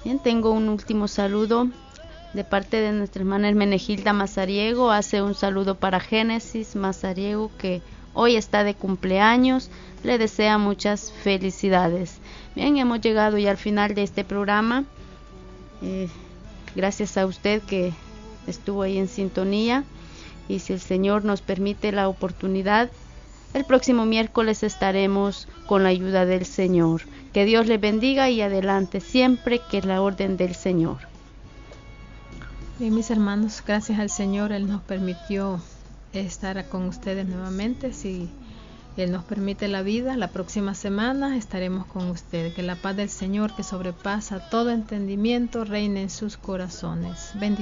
Bien, tengo un último saludo de parte de nuestra hermana Hermenegilda Mazariego. Hace un saludo para Génesis Mazariego, que hoy está de cumpleaños. Le desea muchas felicidades. Bien, hemos llegado ya al final de este programa. Gracias a usted que estuvo ahí en sintonía. Y si el Señor nos permite la oportunidad, el próximo miércoles estaremos con la ayuda del Señor. Que Dios le bendiga y adelante siempre, que es la orden del Señor. Bien, mis hermanos, gracias al Señor, Él nos permitió estar con ustedes nuevamente. Si Él nos permite la vida, la próxima semana estaremos con ustedes. Que la paz del Señor, que sobrepasa todo entendimiento, reine en sus corazones. Bendiciones.